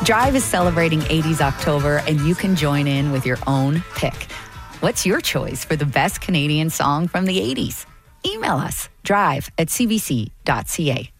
Drive is celebrating 80s October, and you can join in with your own pick. What's your choice for the best Canadian song from the 80s? Email us, drive@cbc.ca.